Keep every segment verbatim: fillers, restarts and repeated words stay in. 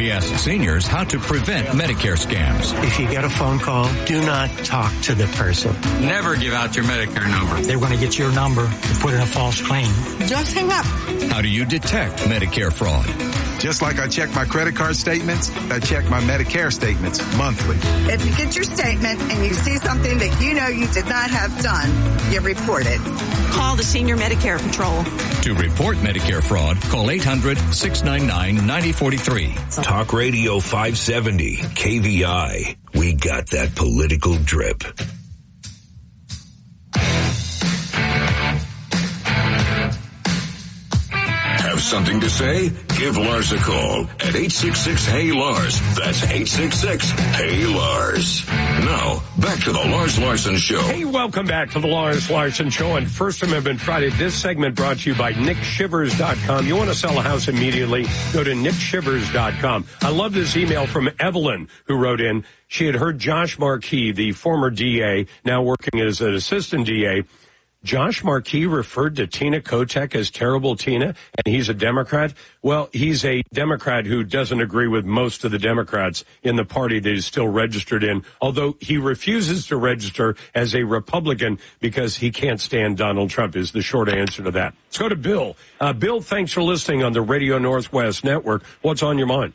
He asks seniors how to prevent Medicare scams. If you get a phone call, do not talk to the person. Never give out your Medicare number. They're going to get your number and put in a false claim. Just hang up. How do you detect Medicare fraud? Just like I check my credit card statements, I check my Medicare statements monthly. If you get your statement and you see something that you know you did not have done, you report it. Call the Senior Medicare Patrol. To report Medicare fraud, call eight hundred, six nine nine, nine oh four three. Talk Radio five seventy, K V I. We got that political drip. Have something to say? Give Lars a call at eight six six, Hey Lars. That's eight six six, Hey Lars. Now, back to the Lars Larson Show. Hey, welcome back to the Lars Larson Show on First Amendment Friday. This segment brought to you by Nick Shivers dot com. You want to sell a house immediately? Go to Nick Shivers dot com. I love this email from Evelyn, who wrote in. She had heard Josh Markey, the former D A, now working as an assistant D A, Josh Markey referred to Tina Kotek as terrible Tina, and he's a Democrat. Well, he's a Democrat who doesn't agree with most of the Democrats in the party that he's still registered in, although he refuses to register as a Republican because he can't stand Donald Trump is the short answer to that. Let's go to Bill. Uh, Bill, thanks for listening on the Radio Northwest Network. What's on your mind?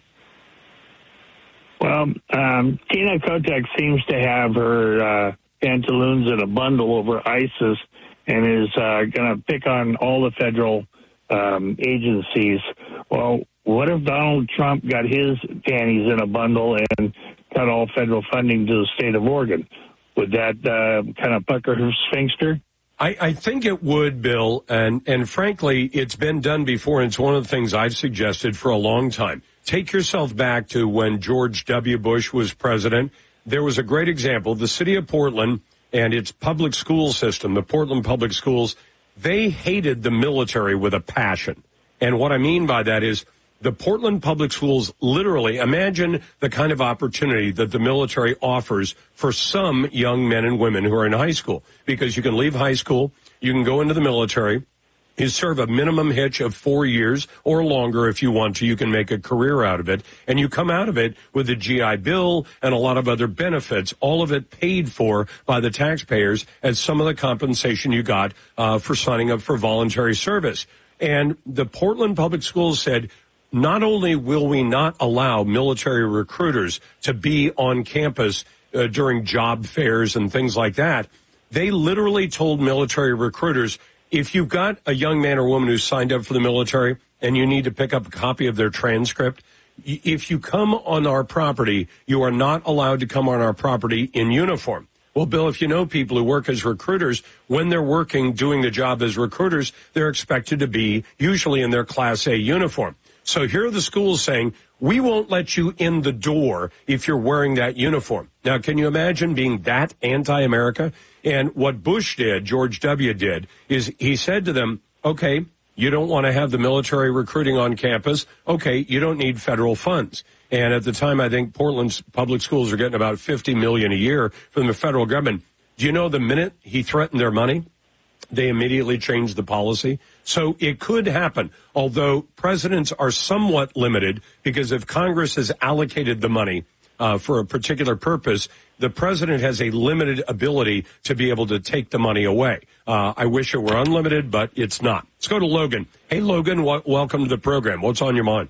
Well, um, Tina Kotek seems to have her uh, pantaloons in a bundle over ISIS and is uh, going to pick on all the federal um, agencies. Well, what if Donald Trump got his panties in a bundle and cut all federal funding to the state of Oregon? Would that uh, kind of pucker her sphincter? I, I think it would, Bill, and, and frankly, it's been done before, and it's one of the things I've suggested for a long time. Take yourself back to when George W. Bush was president. There was a great example. The city of Portland and its public school system, the Portland Public Schools, they hated the military with a passion. And what I mean by that is the Portland Public Schools literally, imagine the kind of opportunity that the military offers for some young men and women who are in high school. Because you can leave high school, you can go into the military, you serve a minimum hitch of four years or longer if you want to. You can make a career out of it. And you come out of it with a G I Bill and a lot of other benefits, all of it paid for by the taxpayers as some of the compensation you got uh, for signing up for voluntary service. And the Portland Public Schools said, not only will we not allow military recruiters to be on campus uh, during job fairs and things like that, they literally told military recruiters, if you've got a young man or woman who's signed up for the military and you need to pick up a copy of their transcript, if you come on our property, you are not allowed to come on our property in uniform. Well, Bill, if you know people who work as recruiters, when they're working, doing the job as recruiters, they're expected to be usually in their Class A uniform. So here are the schools saying, we won't let you in the door if you're wearing that uniform. Now, can you imagine being that anti-America? And what Bush did, George W. did, is he said to them, okay, you don't want to have the military recruiting on campus. Okay, you don't need federal funds. And at the time, I think Portland's public schools are getting about fifty million dollars a year from the federal government. Do you know the minute he threatened their money, they immediately changed the policy? So it could happen, although presidents are somewhat limited because if Congress has allocated the money uh, for a particular purpose, the president has a limited ability to be able to take the money away. Uh, I wish it were unlimited, but it's not. Let's go to Logan. Hey, Logan, w- welcome to the program. What's on your mind?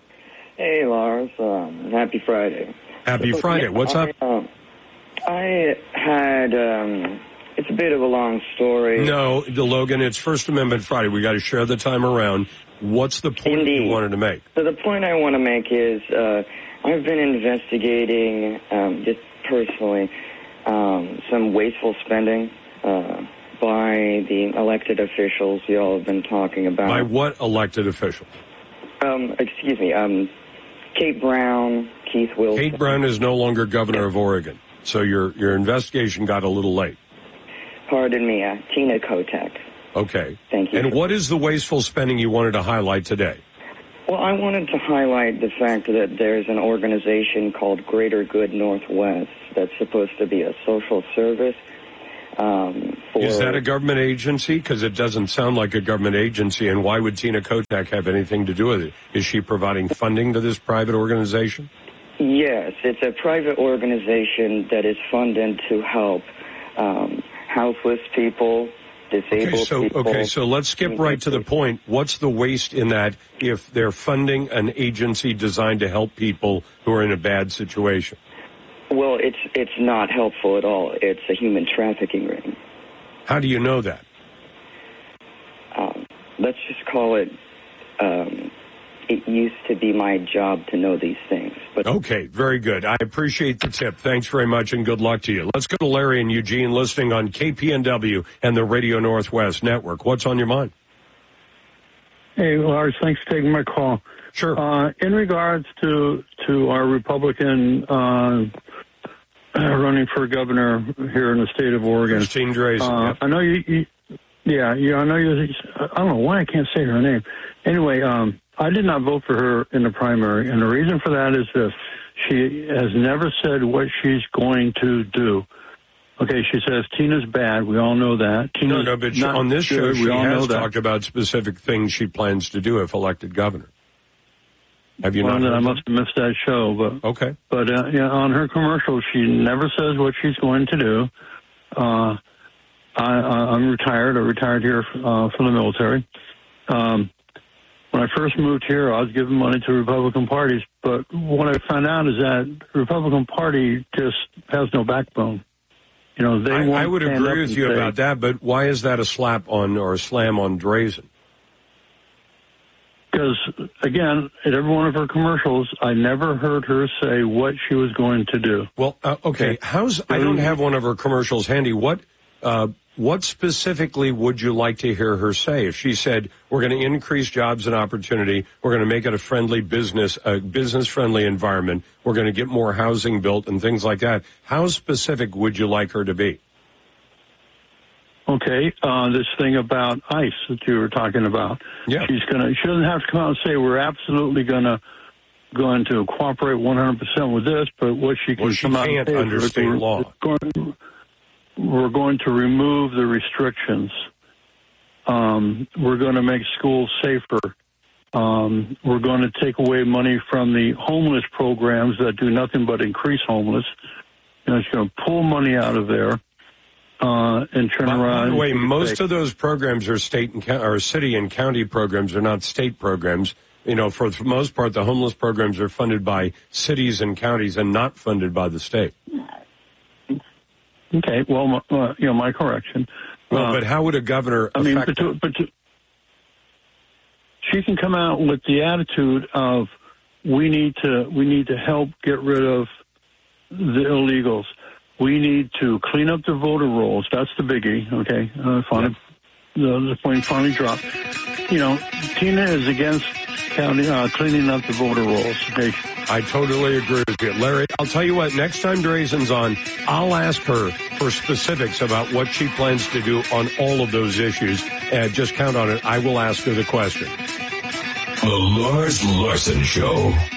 Hey, Lars. Um, happy Friday. Happy Friday. What's I, up? Uh, I had... Um, It's a bit of a long story. No, the Logan, it's First Amendment Friday. We got to share the time around. What's the point Indeed. you wanted to make? So the point I want to make is uh, I've been investigating, um, just personally, um, some wasteful spending uh, by the elected officials you all have been talking about. By what elected officials? Um, excuse me, um, Kate Brown, Keith Wilson. Kate Brown is no longer governor of Oregon, so your your investigation got a little late. Pardon me, uh, Tina Kotek. Okay. Thank you. And what is the wasteful spending you wanted to highlight today? Well, I wanted to highlight the fact that there's an organization called Greater Good Northwest that's supposed to be a social service Um, for, Is that a government agency? Because it doesn't sound like a government agency. And why would Tina Kotek have anything to do with it? Is she providing funding to this private organization? Yes, it's a private organization that is funded to help um, houseless people, disabled okay, so, people. Okay, so let's skip right to the point. What's the waste in that if they're funding an agency designed to help people who are in a bad situation? Well, it's it's not helpful at all. It's a human trafficking ring. How do you know that? Um, let's just call it, um, it used to be my job to know these things. But Okay, very good. I appreciate the tip. Thanks very much, and good luck to you. Let's go to Larry and Eugene, listening on K P N W and the Radio Northwest Network. What's on your mind? Hey, Lars, thanks for taking my call. Sure. Uh, in regards to to our Republican uh, running for governor here in the state of Oregon, Christine Drazan. uh, Yep. I know you, you. Yeah, you. I know you. I don't know why I can't say her name. Anyway, um, I did not vote for her in the primary, and the reason for that is this: she has never said what she's going to do. Okay, she says Tina's bad. We all know that. Tina's No, no, but she, not on this show, good. she we all know has that. talked about specific things she plans to do if elected governor. Have you well, not? then I heard must have missed that show, but okay. But uh, yeah, on her commercial, she never says what she's going to do. Uh, I, I'm retired. I retired here uh, from the military. Um, when I first moved here, I was giving money to Republican parties, but what I found out is that the Republican Party just has no backbone. You know, they I, won't I would stand up agree with and you say, about that, but why is that a slap on or a slam on Drazan? Because, again, at every one of her commercials, I never heard her say what she was going to do. Well, uh, okay, how's I don't have one of her commercials handy. What uh, what specifically would you like to hear her say? If she said, we're going to increase jobs and opportunity, we're going to make it a friendly business, a business-friendly environment, we're going to get more housing built and things like that, how specific would you like her to be? Okay, uh, this thing about ICE that you were talking about. Yeah. She's gonna. She doesn't have to come out and say we're absolutely gonna going to cooperate one hundred percent with this, but what she can Well, she come out can't and say under is state we're, law. Going, we're going to remove the restrictions. Um, we're going to make schools safer. Um, we're going to take away money from the homeless programs that do nothing but increase homeless. You know, it's going to pull money out of there. Uh, and turn by, around. By the way, most say, of those programs are state and or city and county programs. They're not state programs. You know, for the most part, the homeless programs are funded by cities and counties and not funded by the state. Okay, well, uh, you know, my correction. Well, uh, but how would a governor I mean, affect but, to, but to, she can come out with the attitude of we need to we need to help get rid of the illegals. We need to clean up the voter rolls. That's the biggie, okay? Uh, finally, the, the point finally dropped. You know, Tina is against county, uh, cleaning up the voter rolls, okay? I totally agree with you. Larry, I'll tell you what, next time Drazan's on, I'll ask her for specifics about what she plans to do on all of those issues. And just count on it. I will ask her the question. The Lars Larson Show.